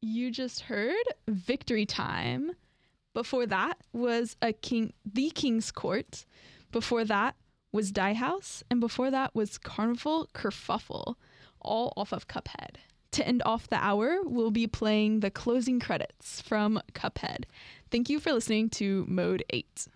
You just heard Victory Time. Before that was The King's Court. Before that was Die House. And before that was Carnival Kerfuffle, all off of Cuphead. To end off the hour, we'll be playing the closing credits from Cuphead. Thank you for listening to Mode 8.